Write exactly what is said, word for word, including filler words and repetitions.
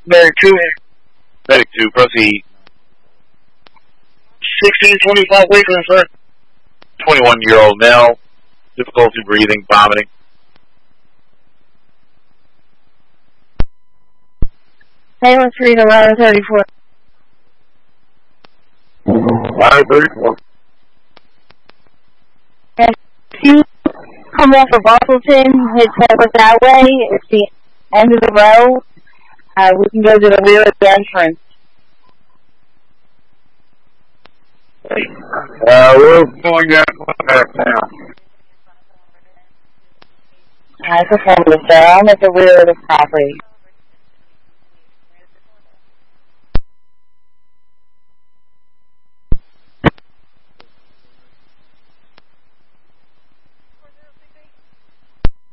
Medic two. Medic two, proceed. sixteen twenty-five Wakeland, sir. twenty-one-year-old male, difficulty breathing, vomiting. Taylor Street, eleven thirty-four. eleven thirty-four. And if you come off of Boston, hit Pepper that way, it's the end of the road. Uh, we can go to the rear of the entrance. Uh, we're going down back now. I perform the sir. I'm at the rear of the property.